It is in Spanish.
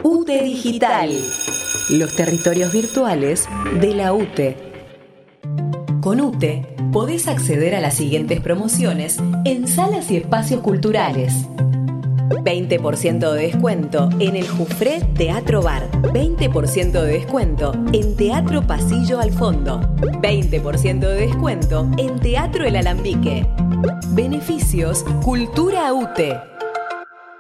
UTE Digital, los territorios virtuales de la UTE. Con UTE podés acceder a las siguientes promociones en salas y espacios culturales. 20% de descuento en el Jufré Teatro Bar. 20% de descuento en Teatro Pasillo al Fondo. 20% de descuento en Teatro El Alambique. Beneficios Cultura UTE.